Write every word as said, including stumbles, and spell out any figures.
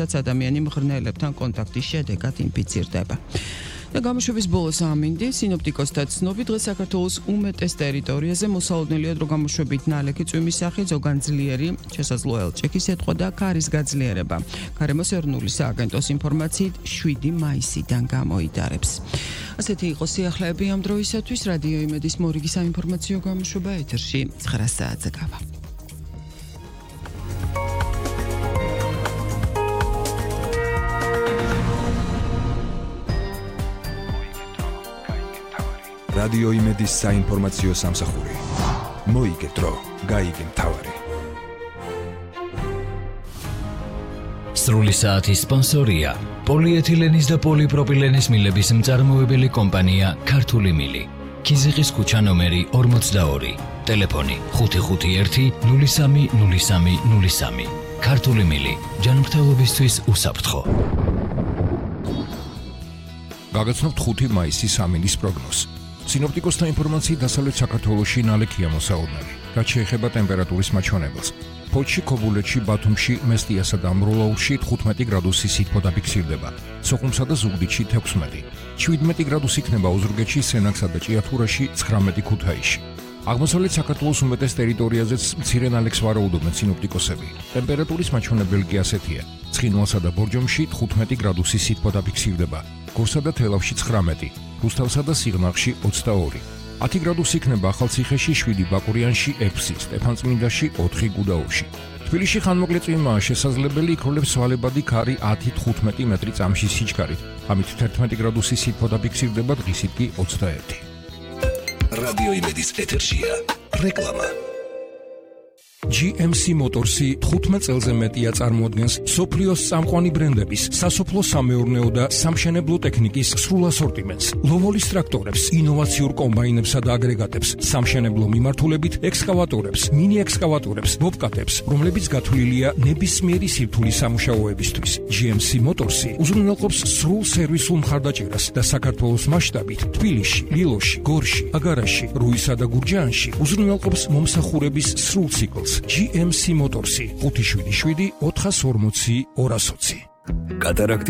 რომლითაც ადამიანი მღრღნელებთან კონტაქტის შედეგად ინფიცირდება. და გამოშვების ბოლოს ამინდი სინოპტიკოსთა ცნობით დღეს საქართველოს უმეტეს ტერიტორიაზე მოსალოდნელია დრო გამოშვებით ნალექი წვიმის სახით ზოგან ძლიერი შესაძლოა ელჭექის ეტყვა და ქარის გაძლიერება. გარემოს ეროვნული სააგენტოს ინფორმაციით შვიდი მაისიდან გამოიდარებს. ასეთი იყო სიახლეები ამ დროისათვის. რადიო იმედის მორიგი საინფორმაციო გამოშვება ეთერში ცხრა საათზე გავა. რადიო იმედის საინფორმაციო სამსახური. მოიგეთ დრო, გაიგე მთავარი. სრული საათის სპონსორია პოლიეთილენის და პოლიპროპილენის მილების მწარმოებელი კომპანია ქართული მილი. ქიზიყის ქუჩა ნომერი ორმოცდაორი. ტელეფონი ხუთი ხუთი ერთი ნული სამი ნული სამი ნული სამი. ქართული მილი. ჯანმრთელობისთვის უსაფრთხო. გაგაცნობთ ხუთი მაისის სამინის პროგნოზს. სინოპტიკოსთა ინფორმაციით დასავლეთ საქართველოში ნალექია მოსალოდნელი, რაც შეეხება ტემპერატურის მაჩვენებელს. ფოთში, ქობულეთში, ბათუმში, მესტიასა და ამროლაურში თხუთმეტი გრადუსი სითბო დაფიქსირდება. სოხუმსა და ზუგდიდში თექვსმეტი. შვიდმეტი გრადუსი იქნება ოზურგეთში, სენაკსა და ჭიათურაში, ცხრამეტი ქუთაისში. აღმოსავლეთ საქართველოს უმეტეს ტერიტორიაზეც მცირე ნალექს ვარაუდობენ სინოპტიკოსები. ტემპერატურის მაჩვენებელი კი ასეთია. ცხინვალსა და ბორჯომში თხუთმეტი გრადუსი სითბო დაფიქსირდება. გორსა და თელავში ცხრამეტი. რუსთავსა და სიღნაღში ოცდაორი. ათი გრადუსი იქნება ახალციხეში, შვიდი ბაკურიანში, ექვსი სტეფანწმინდაში, ოთხი გუდაურში. თბილისში ხანმოკლე წვიმაა შესაძლებელი, იქროლებს ვალებადი ქარი ათი თხუთმეტი მეტრი წამში სიჩქარით. ამით თერთმეტი გრადუსი სითბო დაფიქსირდება, დღისით კი ოცდაერთი. რადიო იმედის ეთერშია რეკლამა. ჯი ემ სი Motors-ი თხუთმეტ წელზე მეტია წარმოადგენს სოფლიოს წამყვანი ბრენდების სასოფლო სამეურნეო და სამშენებლო ტექნიკის სრულ ასორტიმენტს, ლოვოლის ტრაქტორებს, ინოვაციურ კომბაინებსა და აგრეგატებს, სამშენებლო მიმართულებით ექსკავატორებს, მინი ექსკავატორებს, ბობკატებს, რომლებიც გათვლილია ნებისმიერი სირთულის სამუშაოებისთვის. ჯი ემ სი Motors-ი უზრუნველყოფს სრულ სერვისულ მხარდაჭერას და საქართველოს მასშტაბით თბილისში, ლილოში, გორში, აგარაში, რუისა და გურჯაანში უზრუნველყოფს მომსახურების სრულ ციკლს. ჯი ემ სი Motors-ი ხუთი შვიდი შვიდი ოთხას ორმოცი ორას ოცი. კატარაქტი